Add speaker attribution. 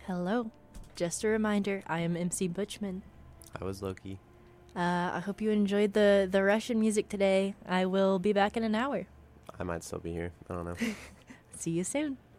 Speaker 1: Hello. Just a reminder, I am MC Butchman.
Speaker 2: I was Loki.
Speaker 1: I hope you enjoyed the Russian music today. I will be back in an hour.
Speaker 2: I might still be here. I don't know.
Speaker 1: See you soon.